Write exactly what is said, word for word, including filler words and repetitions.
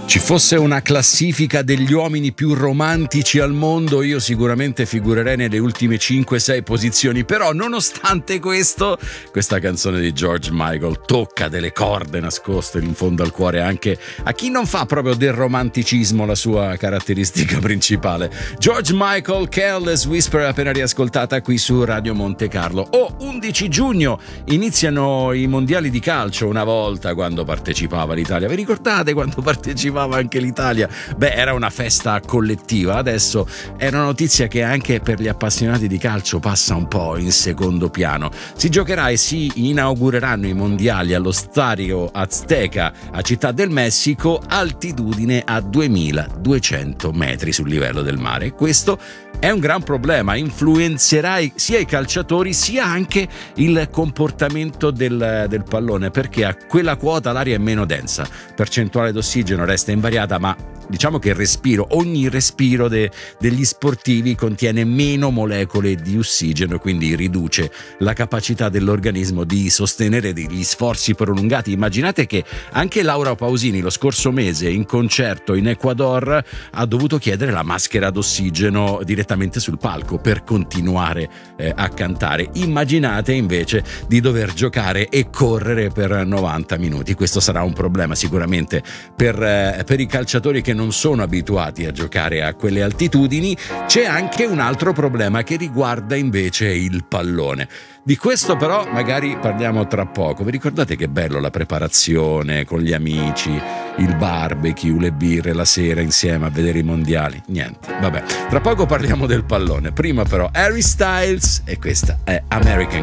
Ci fosse una classifica degli uomini più romantici al mondo, io sicuramente figurerei nelle ultime cinque sei posizioni, però nonostante questo, questa canzone di George Michael tocca delle corde nascoste in fondo al cuore anche a chi non fa proprio del romanticismo la sua caratteristica principale. George Michael, Careless Whisper, appena riascoltata qui su Radio Monte Carlo. Oh, undici giugno iniziano i mondiali di calcio, una volta quando partecipava l'Italia. Vi ricordate quando partecipava anche l'Italia? Beh, era una festa collettiva. Adesso è una notizia che anche per gli appassionati di calcio passa un po' in secondo piano. Si giocherà e si inaugureranno i mondiali allo Stadio Azteca a Città del Messico, altitudine a duemiladuecento metri sul livello del mare. Questo è un gran problema, influenzerà sia i calciatori sia anche il comportamento del, del pallone, perché a quella quota l'aria è meno densa, percentuale d'ossigeno resta invariata, ma diciamo che il respiro, ogni respiro de, degli sportivi contiene meno molecole di ossigeno, quindi riduce la capacità dell'organismo di sostenere degli sforzi prolungati. Immaginate che anche Laura Pausini lo scorso mese in concerto in Ecuador ha dovuto chiedere la maschera d'ossigeno direttamente sul palco per continuare eh, a cantare. Immaginate invece di dover giocare e correre per novanta minuti. Questo sarà un problema sicuramente per, eh, per i calciatori che non sono abituati a giocare a quelle altitudini. C'è anche un altro problema che riguarda invece il pallone. Di questo però magari parliamo tra poco. Vi ricordate che bello la preparazione con gli amici, il barbecue, le birre la sera insieme a vedere i mondiali? Niente, vabbè, tra poco parliamo del pallone. Prima però Harry Styles, e questa è American